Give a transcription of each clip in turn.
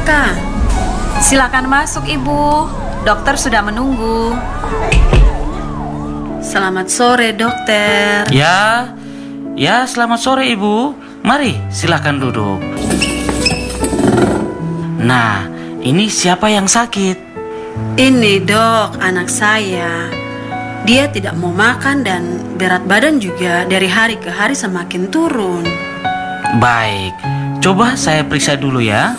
Raka. Silakan masuk, Ibu. Dokter sudah menunggu. Selamat sore, dokter. Ya, selamat sore Ibu. Mari, silakan duduk. Nah, ini siapa yang sakit? Ini dok, anak saya. Dia tidak mau makan dan berat badan juga dari hari ke hari semakin turun. Baik, coba saya periksa dulu ya.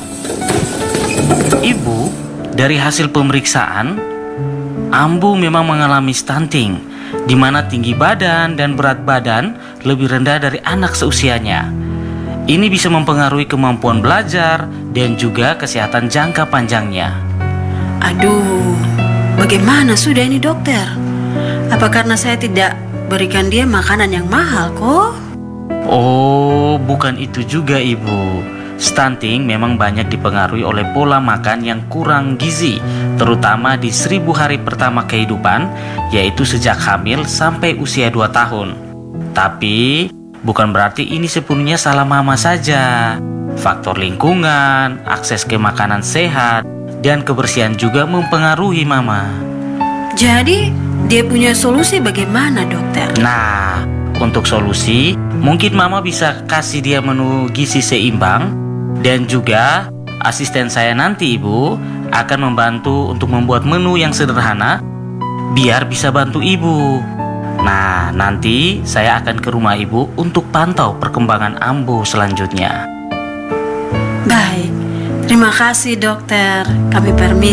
Ibu, dari hasil pemeriksaan, Ambu memang mengalami stunting, di mana tinggi badan dan berat badan lebih rendah dari anak seusianya. Ini bisa mempengaruhi kemampuan belajar dan juga kesehatan jangka panjangnya. Aduh, bagaimana sudah ini dokter? Apa karena saya tidak berikan dia makanan yang mahal kok? Oh, bukan itu juga Ibu. Stunting memang banyak dipengaruhi oleh pola makan yang kurang gizi, terutama di 1000 hari pertama kehidupan, yaitu sejak hamil sampai usia 2 tahun. Tapi, bukan berarti ini sepenuhnya salah mama saja. Faktor lingkungan, akses ke makanan sehat, dan kebersihan juga mempengaruhi mama. Jadi, dia punya solusi bagaimana dokter? Nah, untuk solusi, mungkin mama bisa kasih dia menu gizi seimbang, dan juga asisten saya nanti Ibu akan membantu untuk membuat menu yang sederhana biar bisa bantu Ibu. Nah, nanti saya akan ke rumah Ibu untuk pantau perkembangan Ambu selanjutnya. Baik, terima kasih dokter. Kami permisi.